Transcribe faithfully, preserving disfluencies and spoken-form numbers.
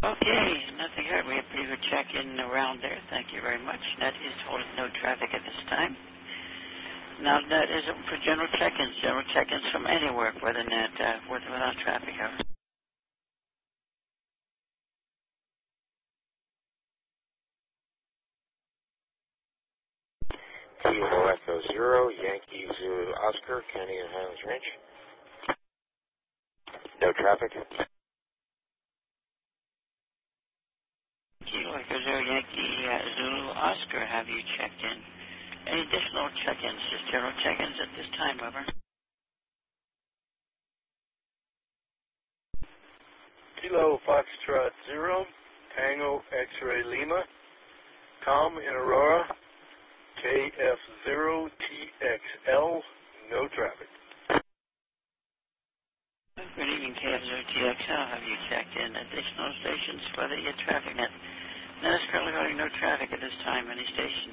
Okay, nothing heard. We have pretty good check-in around there. Thank you very much. Net is holding no traffic at this time. Now, net is open for general check-ins. General check-ins from anywhere, whether net, uh, with or without traffic. Over. Kilo Echo Zero, Yankee Zulu Oscar, County and Highlands Ranch. No traffic. Kilo Echo Zero, Yankee uh, Zulu Oscar, have you checked in? Any additional check-ins? Just general check-ins at this time, over. Kilo Foxtrot Zero, Tango X-Ray Lima, Com in Aurora, K F zero T X L, no traffic. Good evening, K F zero T X L. Have you checked in additional stations, whether you get traffic net? Net is currently holding no traffic at this time. Any station